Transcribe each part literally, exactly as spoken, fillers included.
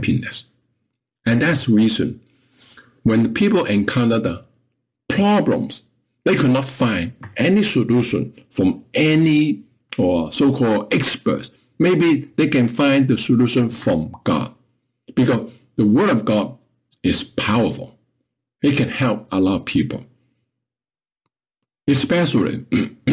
happiness. And that's the reason when people encounter the problems, they could not find any solution from any or so-called experts. Maybe they can find the solution from God, because the Word of God is powerful. It can help a lot of people. Especially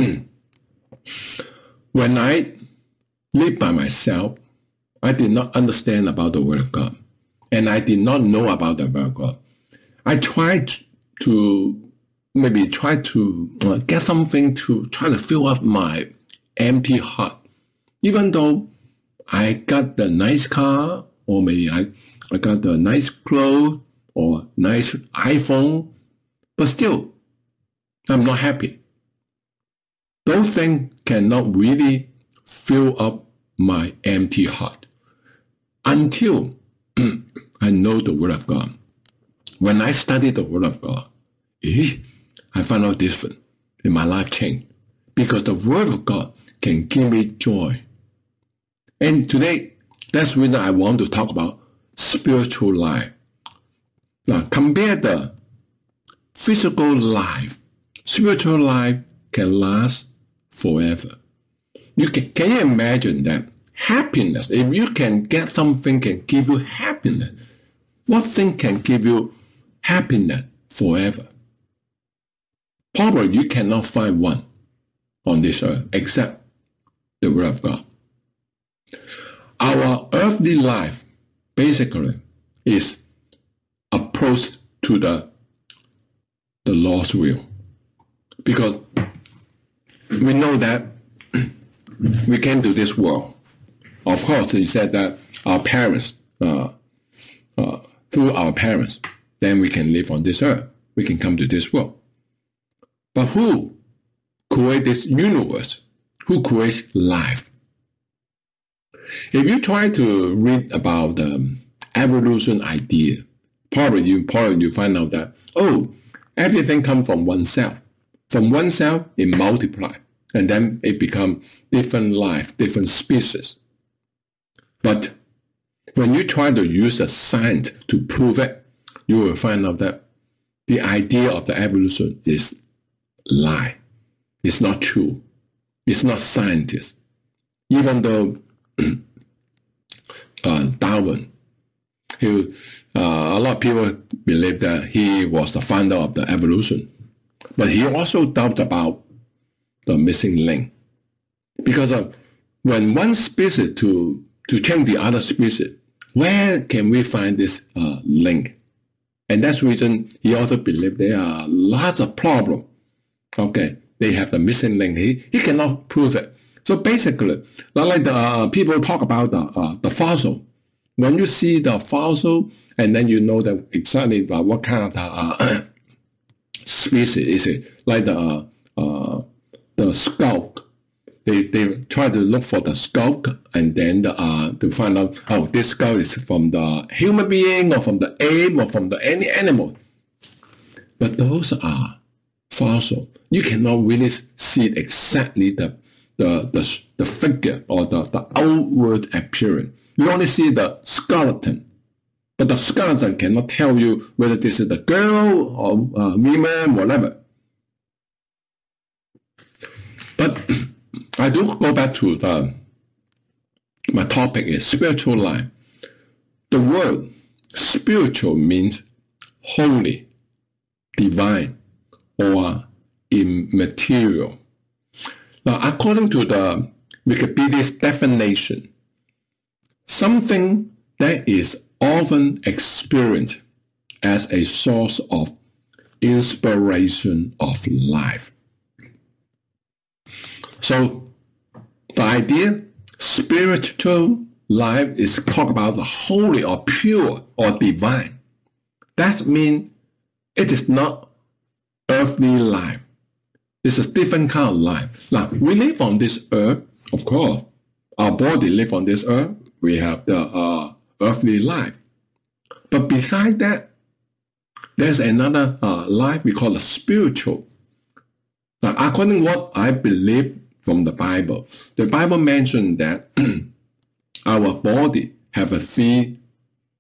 when I lived by myself, I did not understand about the Word of God, and I did not know about the Word of God. I tried to maybe try to uh, get something to try to fill up my empty heart. Even though I got the nice car, or maybe I, I got the nice clothes, or nice iPhone, but still, I'm not happy. Those things cannot really fill up my empty heart until I know the Word of God. When I study the Word of God, eh, I found out different, and my life changed, because the Word of God can give me joy. And today, that's when I want to talk about spiritual life. Now, compare the physical life. Spiritual life can last forever. You can, can you imagine that happiness? If you can get something can give you happiness, what thing can give you happiness forever? Probably you cannot find one on this earth except the Word of God. Our earthly life basically is approach to the, the Lord's will. Because we know that we came to this world. Of course, he said that our parents, uh, uh, through our parents, then we can live on this earth. We can come to this world. But who created this universe? Who creates life? If you try to read about the um, evolution idea, probably you probably you find out that, oh, everything comes from one cell. From one cell, it multiplies, and then it becomes different life, different species. But when you try to use a science to prove it, you will find out that the idea of the evolution is lie. It's not true. It's not scientist. Even though uh, Darwin, he, uh, a lot of people believe that he was the founder of the evolution, but he also doubted about the missing link. Because of when one species to, to change the other species, where can we find this uh, link? And that's the reason he also believed there are lots of problems. Okay, they have the missing link. He, he cannot prove it. So basically, like the uh, people talk about the, uh, the fossil. When you see the fossil, and then you know that exactly uh, what kind of the, uh, species is it, like the uh, uh, the skull. They they try to look for the skull, and then the, uh, to find out how oh, this skull is from the human being or from the ape or from the any animal. But those are fossil. You cannot really see exactly the the the, the figure or the, the outward appearance. You only see the skeleton. But the skeleton cannot tell you whether this is the girl or uh, woman, whatever. But I do go back to the, my topic is spiritual life. The word spiritual means holy, divine, or immaterial. Now, according to the Wikipedia's definition, something that is often experienced as a source of inspiration of life. So the idea, spiritual life is talk about the holy or pure or divine. That means it is not earthly life. It's a different kind of life. Now, we live on this earth, of course. Our body live on this earth. We have the uh, earthly life. But besides that, there's another uh, life we call a spiritual. Now, according to what I believe from the Bible, the Bible mentioned that our body have a three